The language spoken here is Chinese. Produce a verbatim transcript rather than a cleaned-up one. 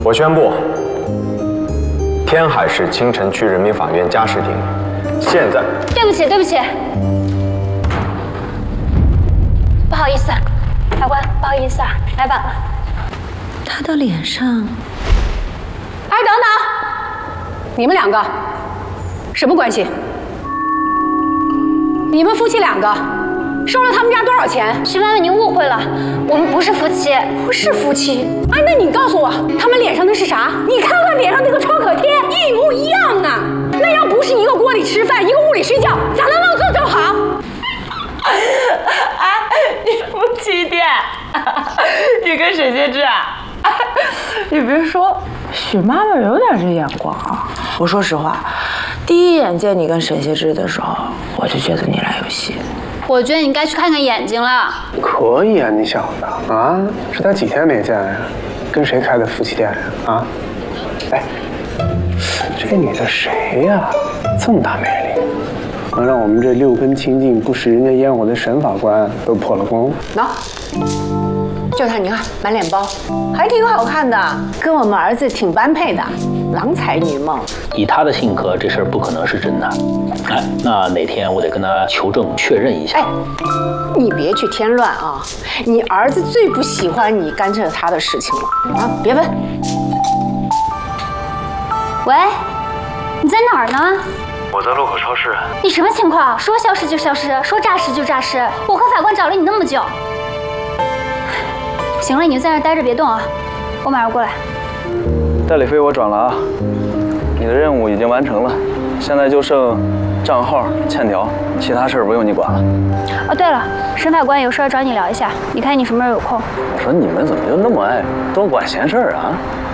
我宣布，天海市青城区人民法院家事庭现在…… 对不起，对不起，不好意思，法官，不好意思啊，来晚了。 他的脸上…… 哎，等等，你们两个什么关系？你们夫妻两个收了他们家多少钱？ 徐妈妈，您误会了，我们不是夫妻， 不是夫妻。哎，那你告诉我，他们脸上的是啥？你看看脸上那个创可贴，一模一样啊！那要不是一个锅里吃饭，一个屋里睡觉，咋能能做这么好？ 哎，你夫妻店，你跟沈先志啊？你别说，许妈妈有点这眼光啊。我说实话，第一眼见你跟沈燮之的时候，我就觉得你俩有戏。 我觉得你该去看看眼睛了。 可以啊，你小子啊，这才几天没见呀，跟谁开的夫妻店呀？啊？哎，这女的谁呀？这么大魅力，能让我们这六根清净、不食人间烟火的沈法官都破了功。 喏，就他，你看满脸包，还挺好看的，跟我们儿子挺般配的，郎才女貌。 以他的性格，这事儿不可能是真的。哎，那哪天我得跟他求证确认一下。 哎，你别去添乱啊！你儿子最不喜欢你干涉他的事情了啊！别问。 喂，你在哪儿呢？ 我在路口超市。 你什么情况？说消失就消失，说诈尸就诈尸。我和法官找了你那么久。行了，你就在那儿待着别动啊，我马上过来。 戴李飞，我转了啊，你的任务已经完成了，现在就剩账号、欠条，其他事儿不用你管了。 哦，对了，沈法官有事儿找你聊一下，你看你什么时候有空？ 我说你们怎么就那么爱多管闲事儿啊？